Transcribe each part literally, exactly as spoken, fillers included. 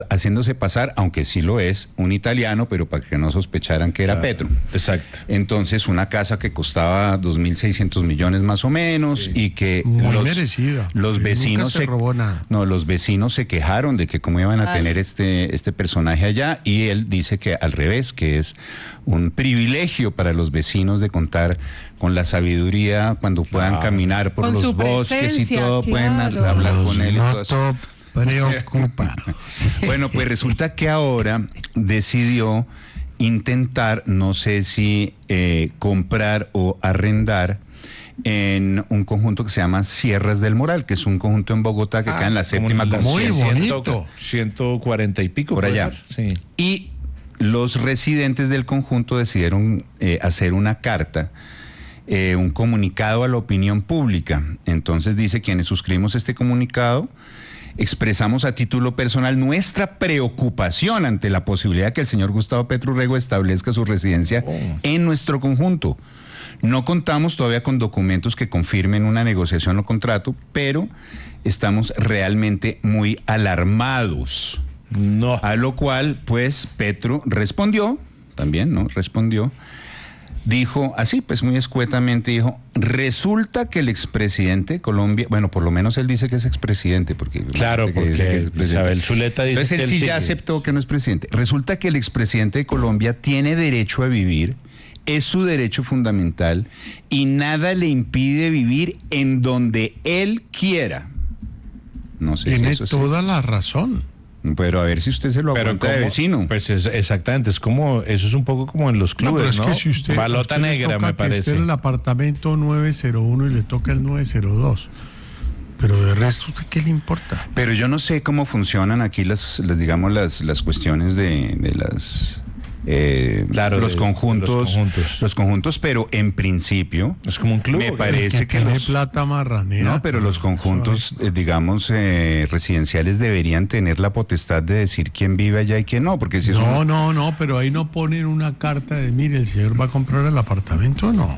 haciéndose pasar, aunque sí lo es, un italiano, pero para que no sospecharan que era claro, Petro. Exacto. Entonces, una casa que costaba dos mil seiscientos millones más o menos, sí, y que muy los, merecida. los vecinos se, se robó nada. No, los vecinos se quejaron de que cómo iban a Ay. tener este, este personaje allá, y él dice que al revés, que es un privilegio para los vecinos de contar con la sabiduría cuando puedan claro. caminar por con los bosques y todo, claro. pueden hablar los con él y todo eso. Preocupados. Bueno, pues resulta que ahora decidió intentar, no sé si eh, comprar o arrendar en un conjunto que se llama Sierras del Moral, que es un conjunto en Bogotá que ah, queda en la séptima con muy bonito, ciento cuarenta y pico por allá. Sí. Y los residentes del conjunto decidieron eh, hacer una carta, eh, un comunicado a la opinión pública. Entonces dice: quienes suscribimos este comunicado expresamos a título personal nuestra preocupación ante la posibilidad de que el señor Gustavo Petro Urrego establezca su residencia oh. en nuestro conjunto. No contamos todavía con documentos que confirmen una negociación o contrato, pero estamos realmente muy alarmados. No. A lo cual, pues, Petro respondió, también, ¿no? Respondió. Dijo así, pues muy escuetamente dijo: resulta que el expresidente de Colombia, bueno, por lo menos él dice que es expresidente, porque claro, porque Isabel Zuleta dice entonces él que él sí sigue. ya aceptó que no es presidente. Resulta que el expresidente de Colombia tiene derecho a vivir, es su derecho fundamental, y nada le impide vivir en donde él quiera. No sé tiene si eso toda sí. la razón. Pero a ver si usted se lo aguanta de vecino. Pues es, exactamente, es como, eso es un poco como en los clubes, ¿no? Pero es ¿no? que si usted, Balota usted negra, toca me que parece. esté en el apartamento nueve cero uno y le toca el nueve cero dos. Pero de resto, ¿qué le importa? Pero yo no sé cómo funcionan aquí las, las digamos, las, las cuestiones de, de las... Eh, claro, los, de, conjuntos, de los conjuntos los conjuntos, pero en principio es como un club, me parece que, que tiene los, plata marranera, no, pero los conjuntos eh, digamos eh, residenciales deberían tener la potestad de decir quién vive allá y quién no, porque si no, es un... no, no, pero ahí no ponen una carta de mire, el señor va a comprar el apartamento, no.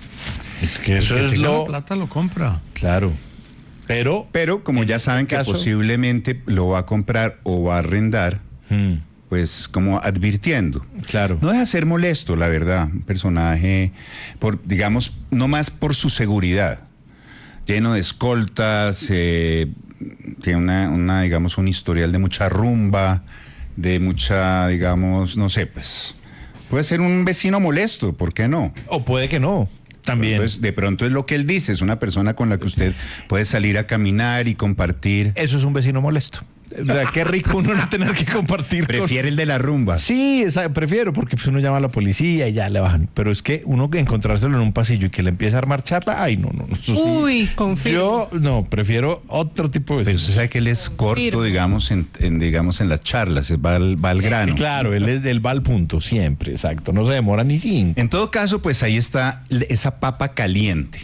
Es que eso el que es tenga lo la plata lo compra. Claro. Pero pero como ya saben que caso... posiblemente lo va a comprar o va a arrendar, hmm. pues como advirtiendo. Claro. No deja ser molesto, la verdad, un personaje, por, digamos, no más por su seguridad, lleno de escoltas, eh, tiene una, una, digamos, un historial de mucha rumba, de mucha, digamos, no sé, pues, puede ser un vecino molesto, ¿por qué no? O puede que no. También. Entonces, de pronto es lo que él dice, es una persona con la que usted puede salir a caminar y compartir. Eso es un vecino molesto. O sea, qué rico uno no tener que compartir. Prefiere con... el de la rumba. Sí, esa, prefiero, porque pues uno llama a la policía y ya le bajan. Pero es que uno que encontrárselo en un pasillo y que le empiece a armar charla, ay, no, no, no. Eso Uy, sí. confirmo. Yo, no, prefiero otro tipo de... Pero usted sabe que él es corto, confirmo. digamos, en, en, digamos, en las charlas, va al, va al grano. Claro, él es del va al punto, siempre, exacto. No se demora ni cinco. En todo caso, pues ahí está esa papa caliente.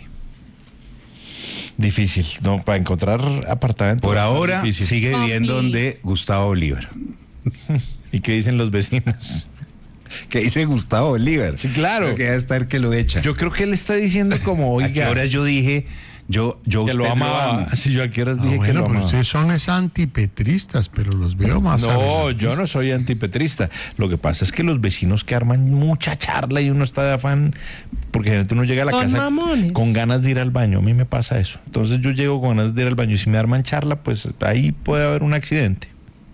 Difícil, no, para encontrar apartamento. Por ahora difícil. Sigue viviendo donde Gustavo Bolívar. ¿Y qué dicen los vecinos? ¿Qué dice Gustavo Bolívar? Sí, claro. Creo que debe estar que lo echa. Yo creo que él está diciendo como, oiga. ¿A qué horas yo dije? Yo, yo que lo amaba. Sí, yo a qué horas ah, dije bueno, que lo pero amaba. ustedes son es antipetristas, pero los veo más. No, yo no soy antipetrista. Lo que pasa es que los vecinos que arman mucha charla y uno está de afán, porque generalmente uno llega a la son casa mamones. Con ganas de ir al baño. A mí me pasa eso. Entonces yo llego con ganas de ir al baño y si me arman charla, pues ahí puede haber un accidente.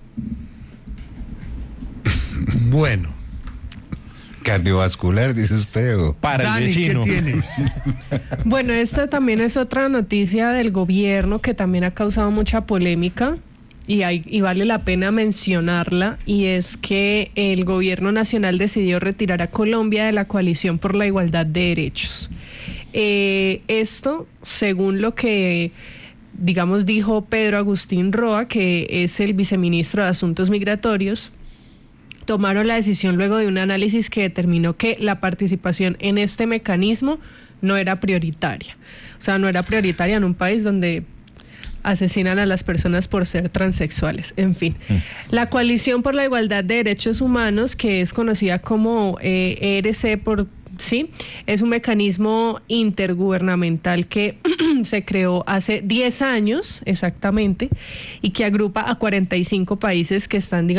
Bueno. Cardiovascular, dice usted. ¿O? Para Dani, el vecino. ¿qué tienes? Bueno, esta también es otra noticia del gobierno que también ha causado mucha polémica y, hay, y vale la pena mencionarla, y es que el gobierno nacional decidió retirar a Colombia de la Coalición por la Igualdad de Derechos. Eh, esto, según lo que, digamos, dijo Pedro Agustín Roa, que es el viceministro de Asuntos Migratorios, tomaron la decisión luego de un análisis que determinó que la participación en este mecanismo no era prioritaria. O sea, no era prioritaria en un país donde asesinan a las personas por ser transexuales. En fin, mm. la Coalición por la Igualdad de Derechos Humanos, que es conocida como eh, E R C por ¿sí? Es un mecanismo intergubernamental que se creó hace diez años exactamente y que agrupa a cuarenta y cinco países que están, digamos,